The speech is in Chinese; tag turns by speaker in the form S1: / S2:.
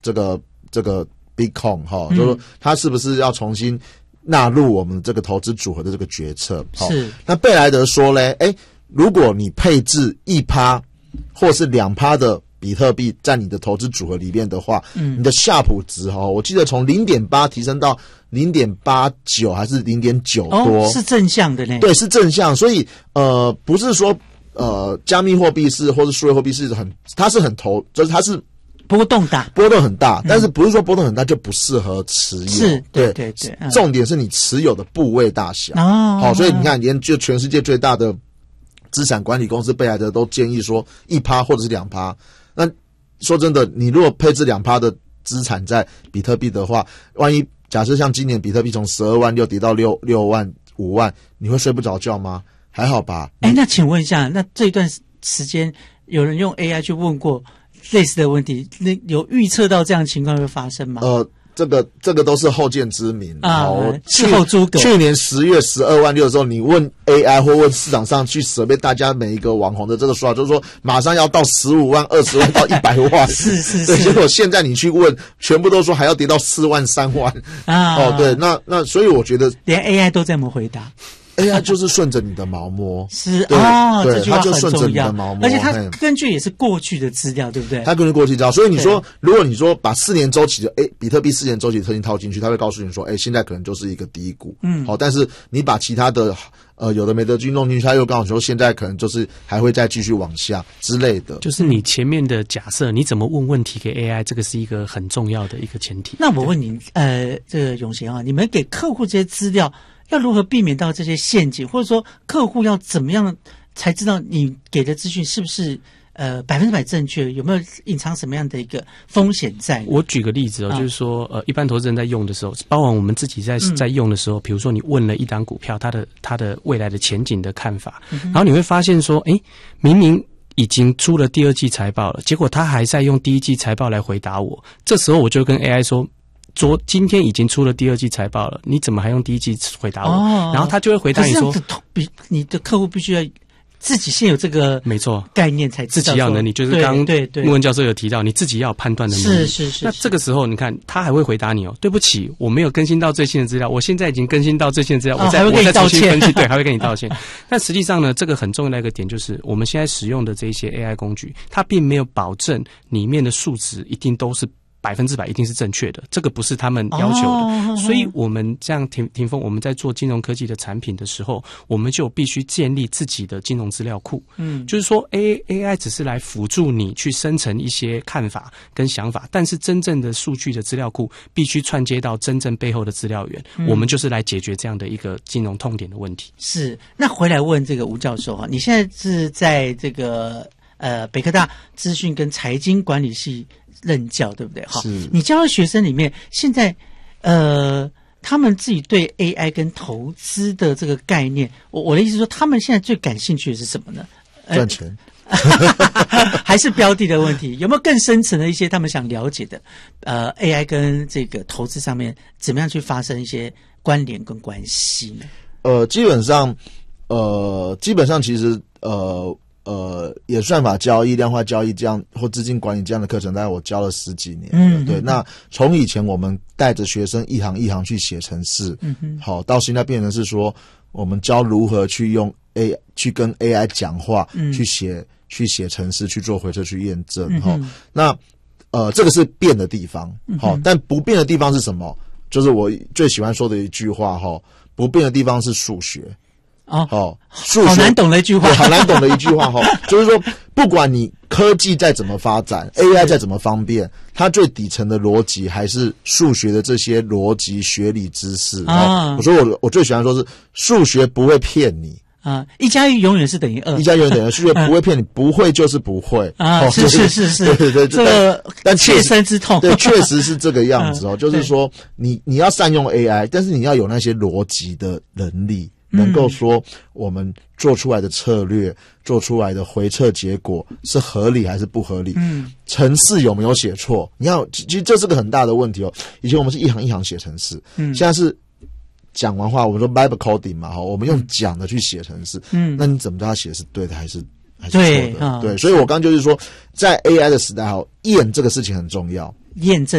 S1: 这个 Bitcoin 就是说它是不是要重新纳入我们这个投资组合的这个决策。
S2: 是。
S1: 那贝莱德说咧，如果你配置 1% 或是 2% 的比特币在你的投资组合里面的话，你的夏普值我记得从 0.8 提升到 0.89 还是 0.9 多，
S2: 是正向的呢。
S1: 对，是正向。所以不是说加密货币或是数位货币它是很就是它是
S2: 波动
S1: 很大，但是不是说波动很大就不适合持有。
S2: 是，对，
S1: 重点是你持有的部位大小。所以你看，连就全世界最大的资产管理公司贝莱德都建议说 1% 或者是 2%。那说真的，你如果配置 2% 的资产在比特币的话，万一假设像今年比特币从12万6跌到6万5万，你会睡不着觉吗？还好吧。
S2: 那请问一下，那这一段时间有人用 AI 去问过类似的问题，有预测到这样的情况会发生吗？
S1: 这个都是后见之明
S2: 事后诸葛。
S1: 去年10月12万6的时候，你问 AI 或问市场上去舍备大家每一个网红的这个说法，就是说马上要到15万、20万到100万。
S2: 是。
S1: 对，结果现在你去问，全部都说还要跌到4万、3万对，那所以我觉得
S2: 连 AI 都这么回答。
S1: AI 就是顺着你的毛摸，
S2: 是
S1: 对，
S2: 这句话
S1: 它就顺着你
S2: 很
S1: 的毛摸，
S2: 而且它根据也是过去的资料，对不对？
S1: 它根据过去资料，所以你说，如果你说把4年周期的比特币4年周期的特性套进去，它会告诉你说，现在可能就是一个低谷，但是你把其他的有的没的弄进去，它又告诉你说现在可能就是还会再继续往下之类的。
S3: 就是你前面的假设，你怎么问问题给 AI， 这个是一个很重要的一个前提。
S2: 那我问你，这个永贤你们给客户这些资料，要如何避免到这些陷阱，或者说客户要怎么样才知道你给的资讯是不是100%正确，有没有隐藏什么样的一个风险在？
S3: 我举个例子就是说一般投资人在用的时候，包括我们自己在用的时候，比如说你问了一档股票它的未来的前景的看法，然后你会发现说明明已经出了第2季财报了，结果他还在用第1季财报来回答我。这时候我就跟 AI 说，今天已经出了第2季财报了，你怎么还用第1季回答我？然后他就会回答你说，
S2: 你的客户必须要自己先有这个
S3: 没错
S2: 概念才知道，
S3: 自己要有能力，就是刚
S2: 对
S3: 穆文教授有提到，你自己要有判断的能力。
S2: 是。
S3: 那这个时候你看他还会回答你对不起，我没有更新到最新的资料，我现在已经更新到最新的资料，我再重新分析，对，还会跟你道歉。但实际上呢，这个很重要的一个点就是，我们现在使用的这些 AI 工具，它并没有保证里面的数值一定都是100%一定是正确的，这个不是他们要求的。所以我们这样霆锋，我们在做金融科技的产品的时候，我们就必须建立自己的金融资料库。就是说 AI 只是来辅助你去生成一些看法跟想法，但是真正的数据的资料库必须串接到真正背后的资料源。我们就是来解决这样的一个金融痛点的问题。
S2: 是，那回来问这个吴教授你现在是在这个北科大资讯跟财经管理系任教，对不对？
S1: 是。
S2: 你教的学生里面，现在他们自己对 AI 跟投资的这个概念，我的意思说，他们现在最感兴趣的是什么呢？
S1: 赚钱。
S2: 还是标的的问题？有没有更深层的一些他们想了解的AI 跟这个投资上面怎么样去发生一些关联跟关系呢？
S1: 基本上其实演算法交易、量化交易这样或资金管理这样的课程，大概我教了10几年。对。那从以前我们带着学生一行一行去写程式，好，到现在变成是说，我们教如何去用去跟 AI 讲话，去写程式，去做回测，去验证。那这个是变的地方。但不变的地方是什么？就是我最喜欢说的一句话不变的地方是数学。数学
S2: 好难懂的一句话，
S1: 好难懂的一句话就是说，不管你科技再怎么发展，AI 再怎么方便，它最底层的逻辑还是数学的这些逻辑学理知识。我说我最喜欢说是数学不会骗你
S2: 1+1永远是等于2，1+1
S1: 永远等于2，数学不会骗你，不会就是不会
S2: 是，
S1: 对，
S2: 这个
S1: 但
S2: 切身之痛，
S1: 对，确实是这个样子就是说，你要善用 AI， 但是你要有那些逻辑的能力。能够说我们做出来的策略，做出来的回测结果是合理还是不合理？程式有没有写错？其实这是个很大的问题以前我们是一行一行写程式，现在是讲完话，我们说 vibe coding 嘛我们用讲的去写程式。那你怎么知道他写的是对的还是还是错的。对，所以我刚就是说，在 AI 的时代，验这个事情很重要。
S2: 验证